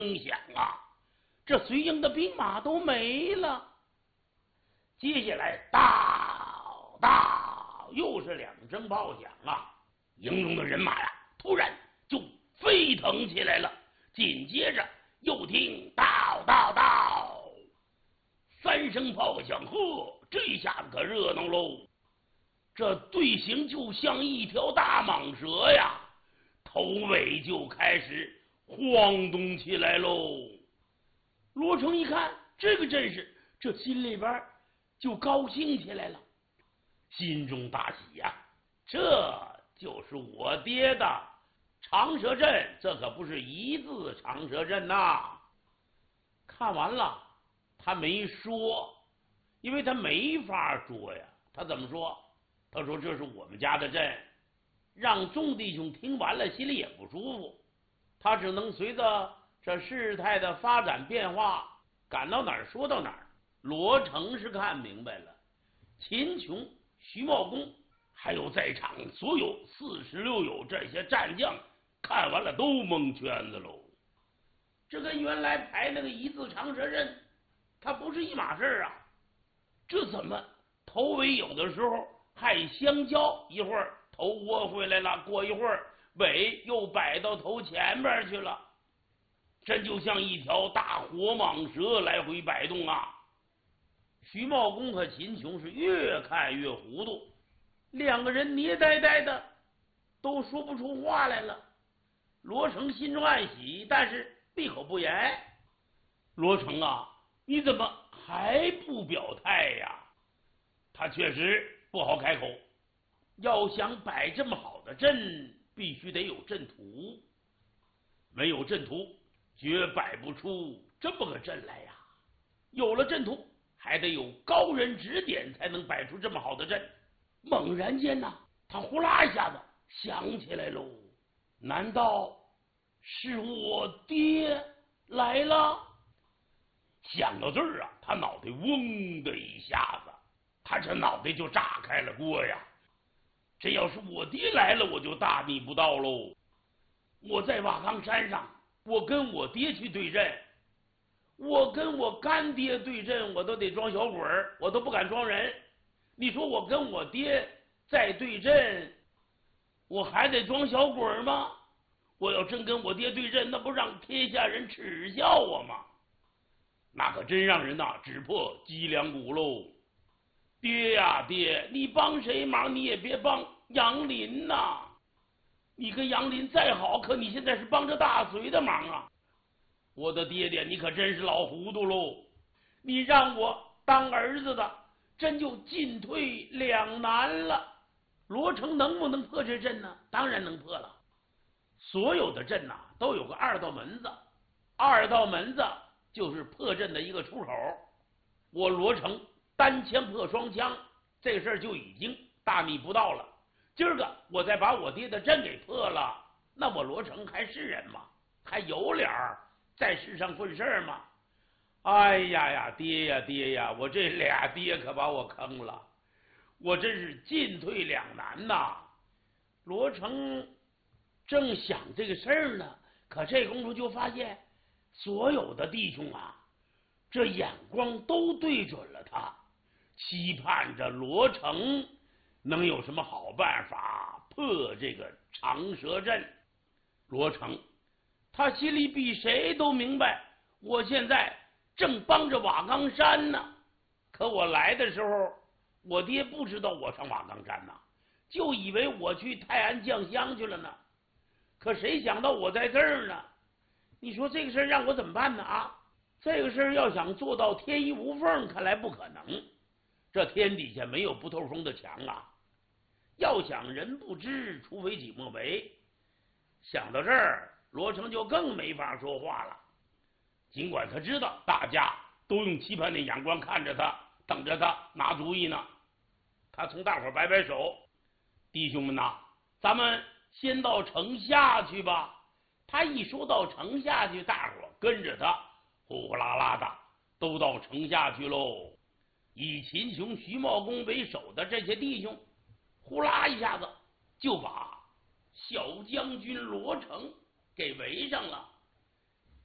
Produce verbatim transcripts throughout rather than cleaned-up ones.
响啊，这绥营的兵马都没了。接下来，到到，又是两声炮响啊！营中的人马呀，突然就飞腾起来了。紧接着又听到到到，三声炮响，呵，这下子可热闹喽！这队形就像一条大蟒蛇呀，头尾就开始晃动起来喽。罗成一看这个阵势，这心里边就高兴起来了，心中大喜呀、啊！这就是我爹的长蛇阵，这可不是一字长蛇阵呐、啊！看完了，他没说，因为他没法说呀。他怎么说？他说这是我们家的阵，让众弟兄听完了心里也不舒服。他只能随着这事态的发展变化，赶到哪儿说到哪儿。罗成是看明白了，秦琼、徐茂公还有在场所有四十六友这些战将，看完了都蒙圈子喽。这跟原来排那个一字长蛇阵，它不是一码事啊。这怎么头尾有的时候还相交，一会儿头窝回来了，过一会儿尾又摆到头前边去了，这就像一条大活蟒蛇来回摆动啊！徐茂公和秦琼是越看越糊涂，两个人捏呆呆的，都说不出话来了。罗成心中暗喜，但是闭口不言。罗成啊，你怎么还不表态呀？他确实不好开口，要想摆这么好的阵，必须得有阵图，没有阵图绝摆不出这么个阵来呀。有了阵图，还得有高人指点，才能摆出这么好的阵。猛然间呢，他呼啦一下子想起来喽，难道是我爹来了？想到这儿啊，他脑袋嗡的一下子，他这脑袋就炸开了锅呀！这要是我爹来了，我就大逆不道喽！我在瓦岗山上，我跟我爹去对阵，我跟我干爹对阵，我都得装小鬼儿，我都不敢装人。你说我跟我爹在对阵，我还得装小鬼儿吗？我要真跟我爹对阵，那不让天下人耻笑我吗？那可真让人呐、啊、指破脊梁骨喽！爹呀爹，你帮谁忙你也别帮杨林呐、啊！你跟杨林再好，可你现在是帮着大隋的忙啊！我的爹爹，你可真是老糊涂喽！你让我当儿子的，真就进退两难了。罗成能不能破这阵呢？当然能破了。所有的阵呐、啊、都有个二道门子，二道门子就是破阵的一个出口。我罗成单枪破双枪，这事儿就已经大逆不道了。今儿个我再把我爹的阵给破了，那我罗成还是人吗？还有脸儿在世上混事儿吗？哎呀呀，爹呀爹呀，我这俩爹可把我坑了，我真是进退两难呐！罗成正想这个事儿呢，可这功夫就发现所有的弟兄啊，这眼光都对准了他，期盼着罗成能有什么好办法破这个长蛇阵。罗成他心里比谁都明白，我现在正帮着瓦岗山呢。可我来的时候，我爹不知道我上瓦岗山呢，就以为我去泰安酱香去了呢。可谁想到我在这儿呢？你说这个事儿让我怎么办呢？啊，这个事儿要想做到天衣无缝，看来不可能。这天底下没有不透风的墙啊！要想人不知，除非己莫为。想到这儿，罗成就更没法说话了。尽管他知道大家都用期盼的眼光看着他，等着他拿主意呢。他从大伙摆摆手：“弟兄们呐，咱们先到城下去吧。”他一说到城下去，大伙跟着他呼呼啦啦的都到城下去喽。以秦琼、徐茂公为首的这些弟兄，呼啦一下子就把小将军罗成给围上了。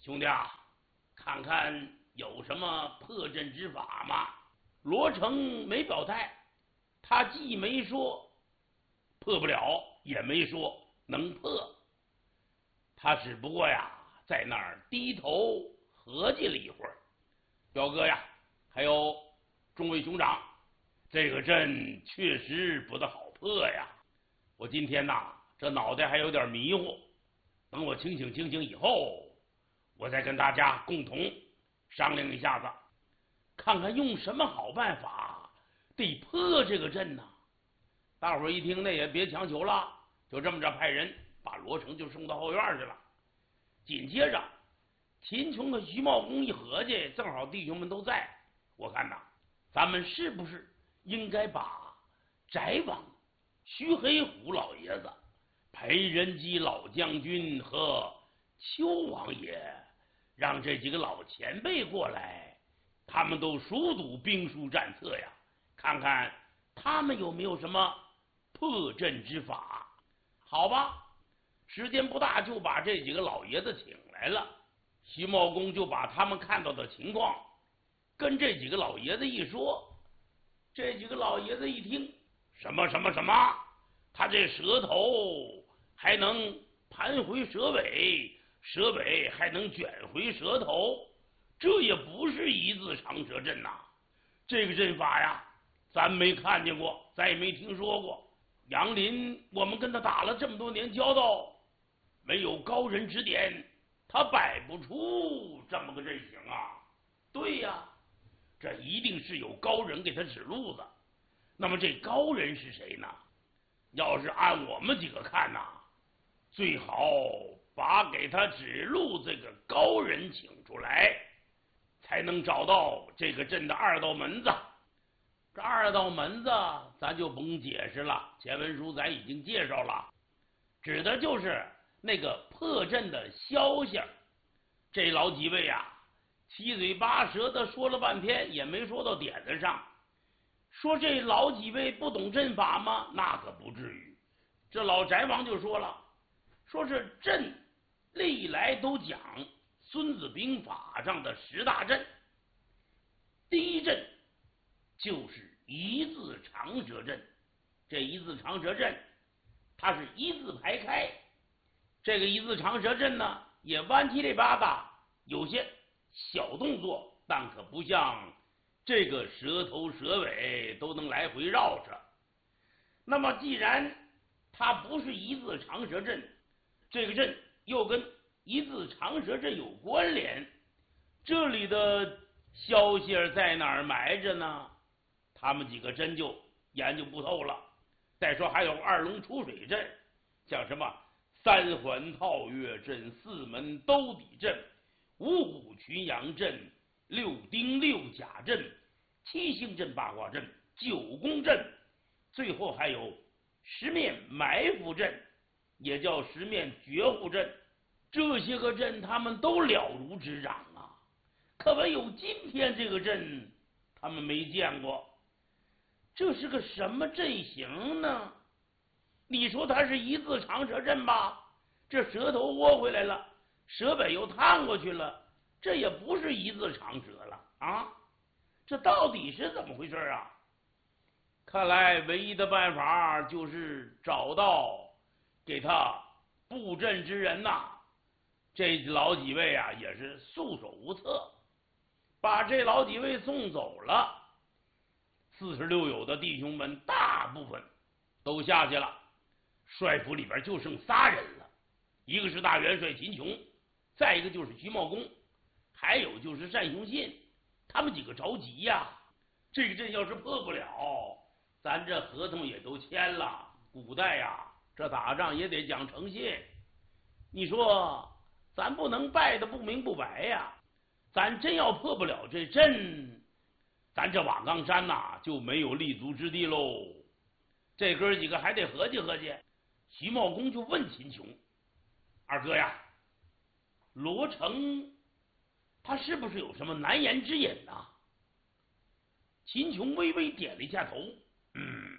兄弟啊，看看有什么破阵之法吗？罗成没表态，他既没说破不了，也没说能破，他只不过呀在那儿低头合计了一会儿。表哥呀，还有众位兄长，这个阵确实不大好破呀。我今天呐，这脑袋还有点迷糊，等我清醒清醒以后，我再跟大家共同商量一下子，看看用什么好办法得破这个阵呢。大伙儿一听，那也别强求了，就这么着派人把罗成就送到后院去了。紧接着，秦琼和徐茂公一合计，正好弟兄们都在，我看呐，咱们是不是应该把翟王、徐黑虎老爷子、裴仁基老将军和邱王爷，让这几个老前辈过来，他们都熟读兵书战策呀，看看他们有没有什么破阵之法。好吧，时间不大，就把这几个老爷子请来了。徐茂公就把他们看到的情况跟这几个老爷子一说，这几个老爷子一听，什么什么什么，他这舌头还能盘回蛇尾，蛇尾还能卷回舌头，这也不是一字长蛇阵呐、啊！这个阵法呀，咱没看见过，咱也没听说过。杨林，我们跟他打了这么多年交道，没有高人指点，他摆不出这么个阵型啊。对呀，这一定是有高人给他指路子。那么这高人是谁呢？要是按我们几个看呐、啊，最好把给他指路这个高人请出来，才能找到这个阵的二道门子。这二道门子咱就甭解释了，前文书咱已经介绍了，指的就是那个破阵的消息。这老几位啊，七嘴八舌的说了半天，也没说到点子上。说这老几位不懂阵法吗？那可不至于。这老翟王就说了，说是阵历来都讲孙子兵法上的十大阵，第一阵就是一字长蛇阵。这一字长蛇阵它是一字排开，这个一字长蛇阵呢也弯七里八达，有些小动作，但可不像这个蛇头蛇尾都能来回绕着。那么既然它不是一字长蛇阵，这个阵又跟一字长蛇阵有关联，这里的消息在哪儿埋着呢？他们几个真就研究不透了。再说还有二龙出水阵，像什么三环套月阵、四门兜底阵、五虎群羊阵、六丁六甲阵、七星阵、八卦阵、九宫阵，最后还有十面埋伏阵，也叫十面绝户阵。这些个阵他们都了如指掌啊，可唯有今天这个阵他们没见过。这是个什么阵型呢？你说它是一字长蛇阵吧，这舌头窝回来了，蛇尾又探过去了，这也不是一字长蛇了啊！这到底是怎么回事啊？看来唯一的办法就是找到给他布阵之人呐、啊。这老几位啊也是束手无策，把这老几位送走了。四十六友的弟兄们大部分都下去了，帅府里边就剩仨人了，一个是大元帅秦琼，再一个就是徐茂公，还有就是单雄信。他们几个着急呀，这个阵要是破不了，咱这合同也都签了，古代呀这打仗也得讲诚信，你说咱不能败得不明不白呀，咱真要破不了这阵，咱这瓦岗山呐、啊、就没有立足之地喽。这哥几个还得合计合计。徐茂公就问秦琼：“二哥呀，罗成他是不是有什么难言之隐呐、啊？”秦琼微微点了一下头：“嗯，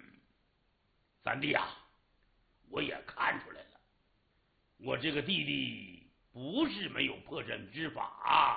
三弟啊，我也看出来了，我这个弟弟不是没有破阵之法。